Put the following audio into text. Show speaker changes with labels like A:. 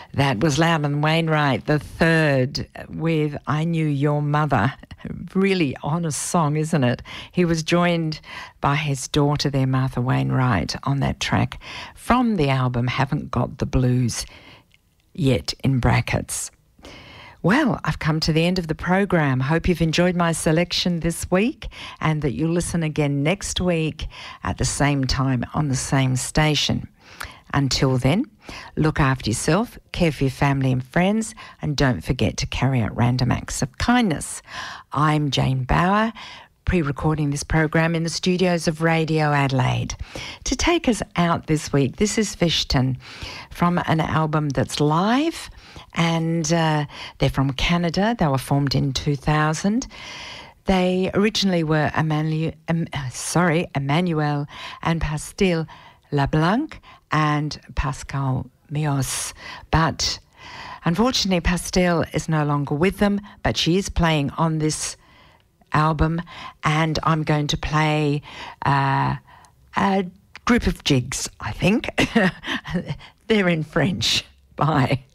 A: That was Loudon Wainwright the third with I Knew Your Mother. Really honest song, isn't it? He was joined by his daughter there, Martha Wainwright, on that track from the album Haven't Got the Blues Yet, in brackets. Well, I've come to the end of the program. Hope you've enjoyed my selection this week and that you'll listen again next week at the same time on the same station. Until then, look after yourself, care for your family and friends, and don't forget to carry out random acts of kindness. I'm Jane Bauer, pre-recording this program in the studios of Radio Adelaide. To take us out this week, this is Fishton from an album that's live, and they're from Canada. They were formed in 2000. They originally were Emmanuel and Pastil LeBlanc and Pascal Mios. But unfortunately, Pastil is no longer with them, but she is playing on this album, and I'm going to play a group of jigs, I think. They're in French. Bye.